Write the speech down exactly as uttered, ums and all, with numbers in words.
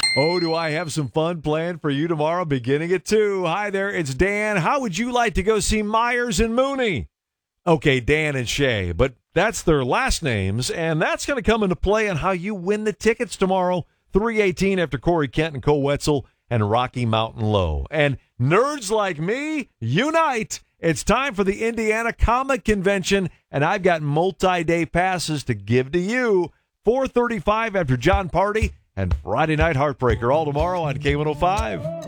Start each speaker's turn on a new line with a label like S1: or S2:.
S1: Oh, do I have some fun planned for you tomorrow beginning at two. Hi there, it's Dan. How would you like to go see Myers and Mooney? Okay, Dan and Shay, but that's their last names, and that's going to come into play on how you win the tickets tomorrow, three eighteen after Corey Kent and Cole Wetzel and Rocky Mountain Low. And nerds like me, unite! It's time for the Indiana Comic Convention, and I've got multi-day passes to give to you. four thirty-five after John Party and Friday Night Heartbreaker, all tomorrow on K one oh five.